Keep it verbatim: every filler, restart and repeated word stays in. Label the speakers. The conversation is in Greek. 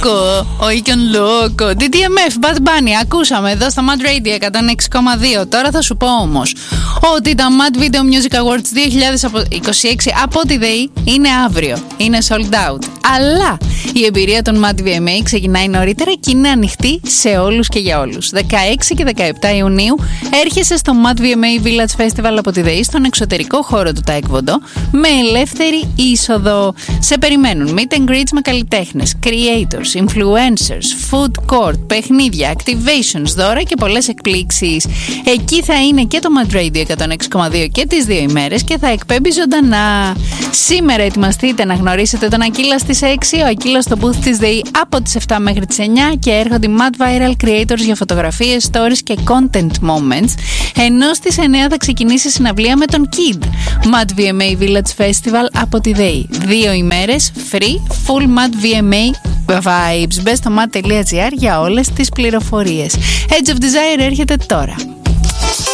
Speaker 1: Loco, hoy con Loco. ντι τι εμ εφ, Bad Bunny, ακούσαμε εδώ στο Mad Radio εκατόν έξι κόμμα δύο. Τώρα θα σου πω όμως ότι τα Mad Video Music Awards δύο χιλιάδες είκοσι έξι από ό,τι ΔΕΗ είναι αύριο. Είναι sold out. Αλλά η εμπειρία των Mad βι εμ έι ξεκινάει νωρίτερα και είναι ανοιχτή σε όλους και για όλους. δεκαέξι και δεκαεπτά Ιουνίου έρχεσαι στο Mad βι εμ έι Village Festival από τη ΔΕΗ στον εξωτερικό χώρο του Taekwondo με ελεύθερη είσοδο. Σε περιμένουν meet and greets με καλλιτέχνες, creators, influencers, food court, παιχνίδια, activations, δώρα και πολλές εκπλήξεις. Εκεί θα είναι και το Mad Radio εκατόν έξι κόμμα δύο και τις δύο ημέρες και θα εκπέμπει ζωντανά. Σήμερα ετοιμαστείτε να γνωρίσετε τον Ακύλα στις έξι, ο Ακύλας στο booth της ΔΕΗ από τις επτά μέχρι τις εννιά και έρχονται Mad Viral Creators για φωτογραφίες, stories και content moments, ενώ στις εννιά θα ξεκινήσει συναυλία με τον Kid. Mad βι εμ έι Village Festival από τη ΔΕΗ. Δύο ημέρες, free, full Mad βι εμ έι vibes. Μπες στο mad τελεία gr για όλες τις πληροφορίες. Edge of Desire έρχεται τώρα.